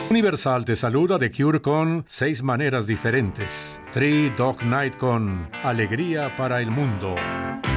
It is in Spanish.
Universal te saluda The Cure con 6 maneras diferentes. Three Dog Night con Alegría para el Mundo.